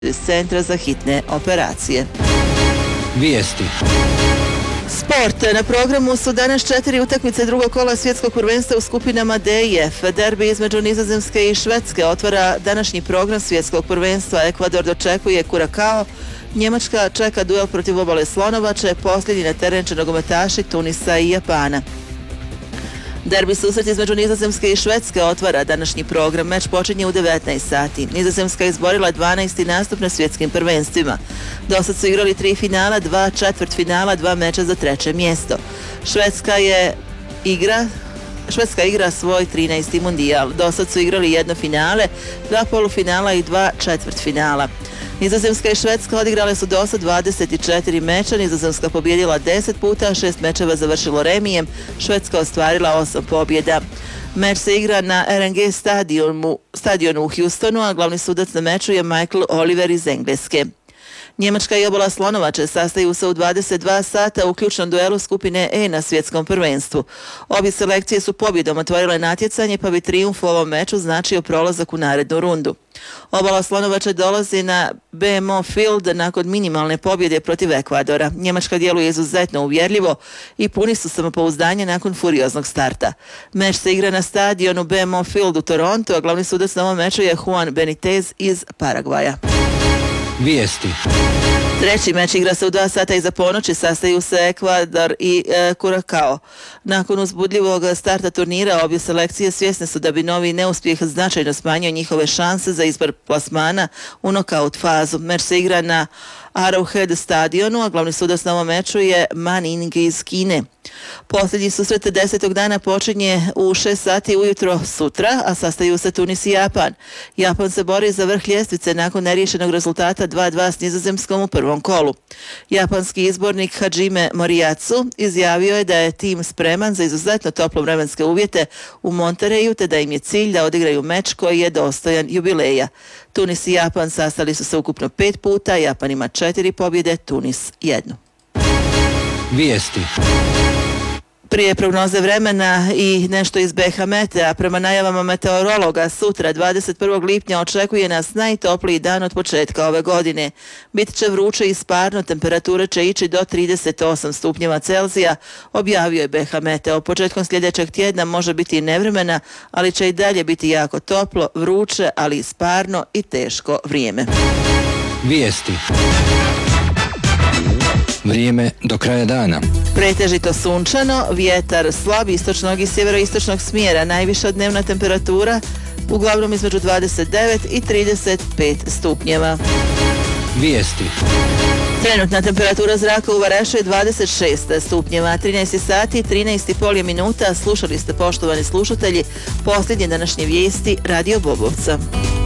iz Centra za hitne operacije. Vijesti. Sport. Na programu su danas 4 utakmice drugog kola svjetskog prvenstva u skupinama D i F. Derbi između Nizozemske i Švedske otvara današnji program svjetskog prvenstva. Ekvador dočekuje Curacao. Njemačka čeka duel protiv Obale Slonovače, posljednji na teren će nogometaši Tunisa i Japana. Derbi susret između Nizozemske i Švedske otvara današnji program. Meč počinje u 19 sati. Nizozemska izborila 12. nastup na svjetskim prvenstvima. Dosad su igrali 3 finala, 2 četvrtfinala, 2 meča za 3. mjesto. Švedska igra svoj 13. mundijal. Dosad su igrali 1 finale, 2 polufinala i 2 četvrtfinala. Nizozemska i Švedska odigrale su dosad 24 meča, Nizozemska pobjedila 10 puta, 6 mečeva završilo remijem, Švedska ostvarila 8 pobjeda. Meč se igra na RNG stadionu u Houstonu, a glavni sudac na meču je Michael Oliver iz Engleske. Njemačka i Obala Slonovače sastaju se u 22 sata u ključnom duelu skupine E na svjetskom prvenstvu. Obje selekcije su pobjedom otvorile natjecanje, pa bi trijumf u ovom meču značio prolazak u narednu rundu. Obala Slonovače dolazi na BMO Field nakon minimalne pobjede protiv Ekvadora. Njemačka djeluje izuzetno uvjerljivo i puni su samopouzdanja nakon furioznog starta. Meč se igra na stadionu BMO Field u Torontu, a glavni sudac na ovom meču je Juan Benitez iz Paragvaja. Vijesti. Treći meč igra se u 2 sata iza ponoći, sastaju se Ekvador i Curacao. Nakon uzbudljivog starta turnira obje selekcije svjesne su da bi novi neuspjeh značajno smanjio njihove šanse za izbor plasmana u nokaut fazu. Meč se igra na Arrowhead stadionu, a glavni sudac na ovom meču je Man Ing iz Kine. Posljednji susret 10. dana počinje u 6 sati ujutro sutra, a sastaju se Tunis i Japan. Japan se bori za vrh ljestvice nakon neriješenog rezultata 2-2 s Nizozemskom u prvom kolu. Japanski izbornik Hajime Moriyasu izjavio je da je tim spreman za izuzetno toplovremenske uvjete u Montereju, te da im je cilj da odigraju meč koji je dostojan jubileja. Tunis i Japan sastali su se ukupno 5 puta, Japan ima 4 pobjede, Tunis 1. Vijesti. Prije prognoze vremena i nešto iz BiH Metea, prema najavama meteorologa, sutra 21. lipnja očekuje nas najtopliji dan od početka ove godine. Bit će vruće i sparno, temperature će ići do 38 stupnjeva Celzija, objavio je BiH Meteo. Početkom sljedećeg tjedna može biti i nevremena, ali će i dalje biti jako toplo, vruće, ali i sparno i teško vrijeme. Vijesti. Vrijeme do kraja dana. Pretežito sunčano, vjetar slab istočnog i sjeveroistočnog smjera, najviša dnevna temperatura uglavnom između 29 i 35 stupnjeva. Vijesti. Trenutna temperatura zraka u Varašu je 26 stupnjeva, 13 sati, 13,5 minuta. Slušali ste, poštovani slušatelji, posljednje današnje vijesti Radio Bobovca.